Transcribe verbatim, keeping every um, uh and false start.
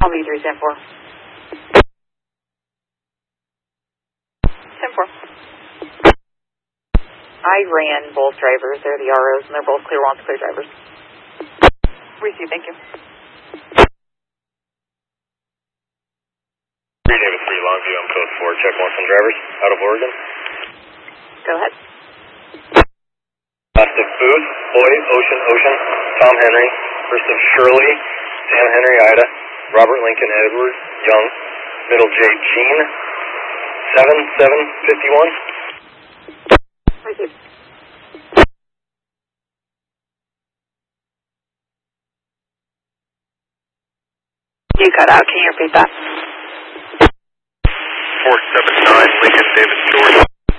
V three, ten four. ten four. I ran both drivers. They're the R Os, and they're both clear ones, clear drivers. Receive, thank you. three David three, Longview, I'm code four. Check one from drivers, out of Oregon. Go ahead. Last of Booth, Boyd, Ocean, Ocean, Tom Henry. First of Shirley, Sam Henry, Ida, Robert Lincoln, Edward, Young. Middle J, Jean. seven seven fifty-one. Receive. You cut out. Can you repeat that? four seven nine, Lincoln, David, George.